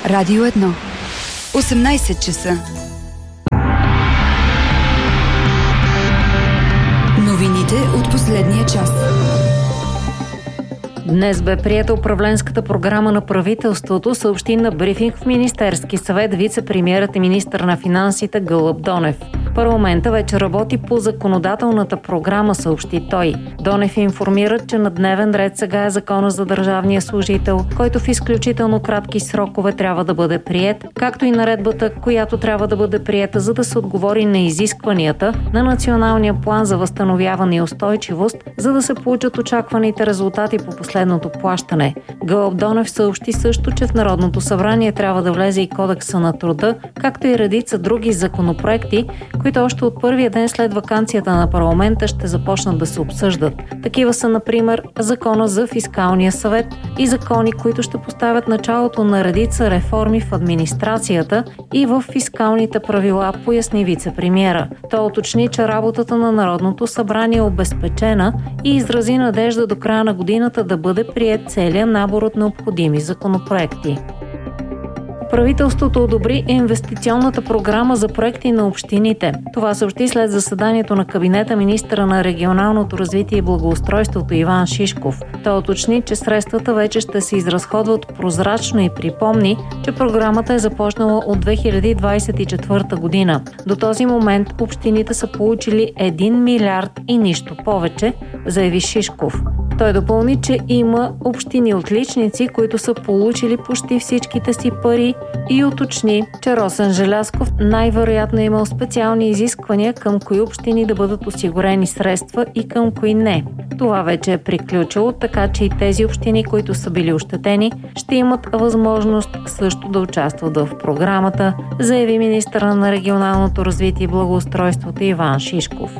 Радио 1. 18 часа. Новините от последния час. Днес бе приета управленската програма на правителството, съобщи на брифинг в Министерски съвет вице-премиерът и министър на финансите Гълъб Донев. Парламента вече работи по законодателната програма, съобщи той. Донев информира, че на дневен ред сега е Закона за държавния служител, който в изключително кратки срокове трябва да бъде приет, както и наредбата, която трябва да бъде приета, за да се отговори на изискванията на Националния план за възстановяване и устойчивост, за да се получат очакваните резултати по последното плащане. Гълъб Донев съобщи също, че в Народното събрание трябва да влезе и Кодекса на труда, както и редица други законопроекти, които още от първия ден след ваканцията на парламента ще започнат да се обсъждат. Такива са, например, Закона за фискалния съвет и закони, които ще поставят началото на редица реформи в администрацията и в фискалните правила, поясни вице-премиера. Той уточни, че работата на Народното събрание е обезпечена и изрази надежда до края на годината да бъде приет целият набор от необходими законопроекти. Правителството одобри инвестиционната програма за проекти на общините. Това съобщи след заседанието на кабинета министъра на регионалното развитие и благоустройството Иван Шишков. Той уточни, че средствата вече ще се изразходват прозрачно и припомни, че програмата е започнала от 2024 година. До този момент общините са получили 1 милиард и нищо повече, заяви Шишков. Той допълни, че има общини отличници, които са получили почти всичките си пари и уточни, че Росен Желязков най-вероятно е имал специални изисквания към кои общини да бъдат осигурени средства и към кои не. Това вече е приключило, така че и тези общини, които са били ощетени, ще имат възможност също да участват в програмата, заяви министъра на регионалното развитие и благоустройството Иван Шишков.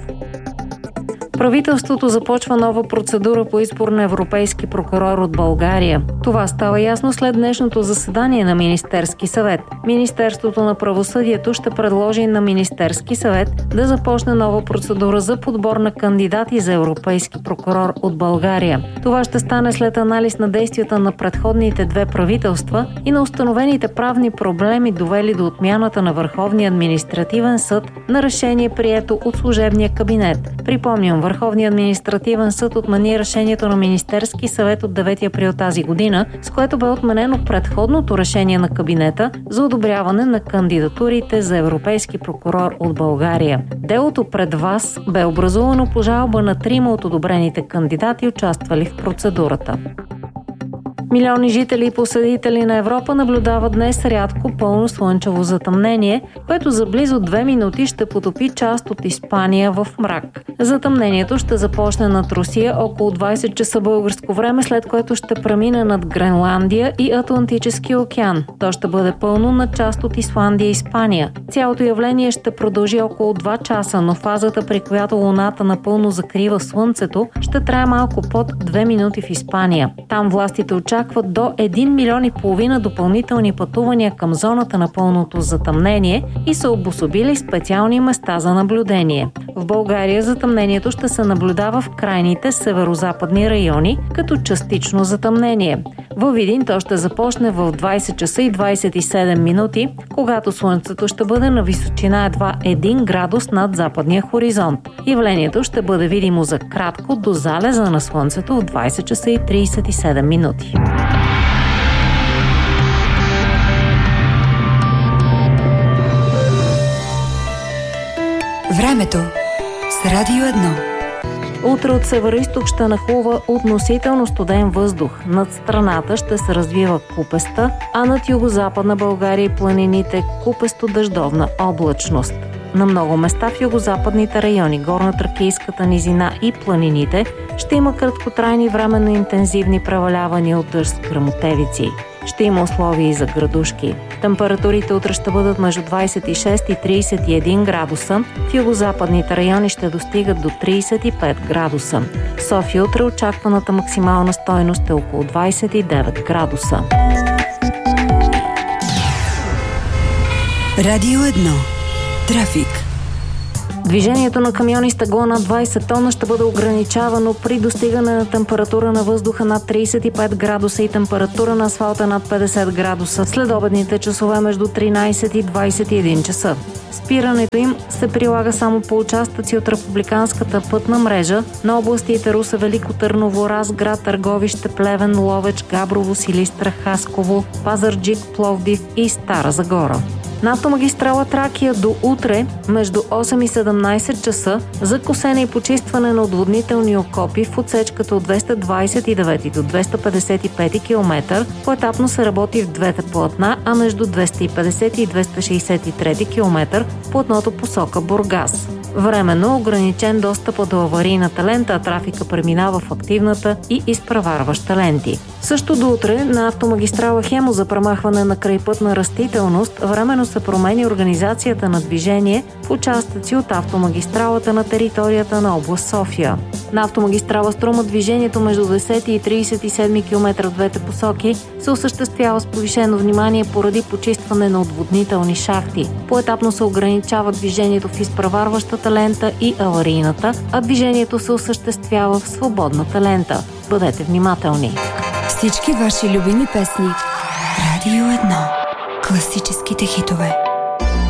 Правителството започва нова процедура по избор на европейски прокурор от България. Това става ясно след днешното заседание на Министерски съвет. Министерството на правосъдието ще предложи на Министерски съвет да започне нова процедура за подбор на кандидати за европейски прокурор от България. Това ще стане след анализ на действията на предходните две правителства и на установените правни проблеми, довели до отмяната на Върховния административен съд на решение, прието от служебния кабинет. Припомням, Върховният административен съд отмени решението на Министерски съвет от 9 април тази година, с което бе отменено предходното решение на кабинета за одобряване на кандидатурите за европейски прокурор от България. Делото пред ВАС бе образувано по жалба на 3 от одобрените кандидати, участвали в процедурата. Милиони жители и посетители на Европа наблюдават днес рядко пълно слънчево затъмнение, което за близо 2 минути ще потопи част от Испания в мрак. Затъмнението ще започне над Русия около 20 часа българско време, след което ще премине над Гренландия и Атлантическия океан. То ще бъде пълно на част от Исландия и Испания. Цялото явление ще продължи около 2 часа, но фазата, при която Луната напълно закрива Слънцето, ще трае малко под 2 минути в Испания. Там властите очакват до 1,5 милиона допълнителни пътувания към зоната на пълното затъмнение и са обособили специални места за наблюдение. В България затъмнението ще се наблюдава в крайните северо-западни райони като частично затъмнение. Във Видин то ще започне в 20 часа и 27 минути, когато Слънцето ще бъде на височина едва 1 градус над западния хоризонт. Явлението ще бъде видимо за кратко до залеза на Слънцето в 20 часа и 37 минути. Времето с Радио 1. Утре от североизток ще нахлува относително студен въздух. Над страната ще се развива купеста, а над югозападна България и планините купесто-дъждовна облачност. На много места в югозападните райони, горно-тракийската низина и планините ще има краткотрайни временно интензивни превалявания от дъжд с гръмотевици. Ще има условия и за градушки. Температурите утре ще бъдат между 26 и 31 градуса. В югозападните райони ще достигат до 35 градуса. В София утре очакваната максимална стойност е около 29 градуса. Радио 1. Трафик. Движението на камиони с тегло над 20 тона ще бъде ограничавано при достигане на температура на въздуха над 35 градуса и температура на асфалта над 50 градуса след обедните часове между 13 и 21 часа. Спирането им се прилага само по участъци от републиканската пътна мрежа на областите Русе, Велико Търново, Разград, Търговище, Плевен, Ловеч, Габрово, Силистра, Хасково, Пазарджик, Пловдив и Стара Загора. На автомагистрала Тракия до утре между 8 и 17 часа за косене и почистване на отводнителни окопи в отсечката от 229 до 255 км поетапно се работи в двете платна, а между 250 и 263 км платното посока Бургас. Временно ограничен достъпът до аварийната лента, а трафика преминава в активната и изпреварваща ленти. Също до утре на автомагистрала Хемус за премахване на крайпътна растителност временно се променя организацията на движение в участъци от автомагистралата на територията на област София. На автомагистрала Струма движението между 10 и 37 км в двете посоки се осъществява с повишено внимание поради почистване на отводнителни шахти. Поетапно се ограничава движението в изпреварващата лента и аварийната, а движението се осъществява в свободната лента. Бъдете внимателни! Всички ваши любими песни. Радио 1. Класическите хитове.